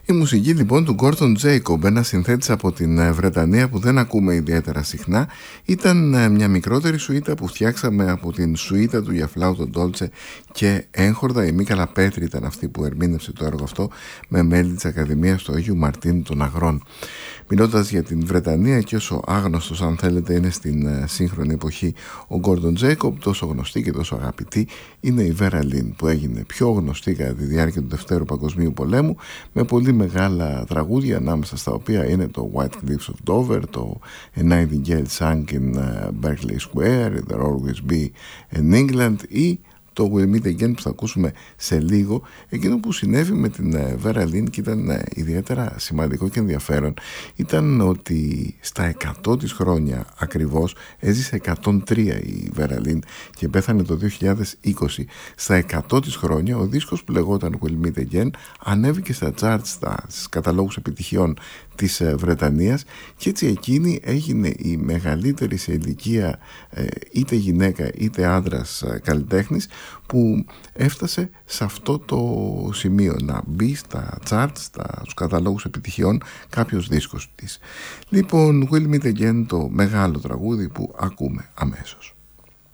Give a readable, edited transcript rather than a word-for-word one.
Η μουσική λοιπόν του Gordon Jacob, ένας συνθέτης από την Βρετανία που δεν ακούμε ιδιαίτερα συχνά, ήταν μια μικρότερη σουίτα που φτιάξαμε από την σουίτα του για φλάουτο ντόλτσε και έγχορδα. Η Μίκα Λαπέτρη ήταν αυτή που ερμήνευσε το έργο αυτό με μέλη της Ακαδημίας του Αγίου Μαρτίνου των Αγρών. Μιλώντας για την Βρετανία και όσο άγνωστος αν θέλετε είναι στην σύγχρονη εποχή ο Gordon Jacob, τόσο γνωστή και τόσο αγαπητή είναι η Vera Lynn, που έγινε πιο γνωστή κατά τη διάρκεια του Δευτέρου Παγκοσμίου Πολέμου με πολύ μεγάλα τραγούδια, ανάμεσα στα οποία είναι το White Cliffs of Dover, το A Nightingale Sang in Berkeley Square, There'll Always Be in England ή το We'll Meet Again που θα ακούσουμε σε λίγο. Εκείνο που συνέβη με την Vera Lynn και ήταν ιδιαίτερα σημαντικό και ενδιαφέρον ήταν ότι στα 100 της χρόνια ακριβώς, έζησε 103 η Vera Lynn και πέθανε το 2020, στα 100 της χρόνια ο δίσκος που λεγόταν We'll Meet Again ανέβηκε στα charts, στις καταλόγους επιτυχιών της Βρετανίας και έτσι εκείνη έγινε η μεγαλύτερη σε ηλικία είτε γυναίκα είτε άντρας καλλιτέχνης που έφτασε σε αυτό το σημείο να μπει στα charts, στους καταλόγους επιτυχιών κάποιος δίσκος της. Λοιπόν, We'll Meet Again, το μεγάλο τραγούδι που ακούμε αμέσως.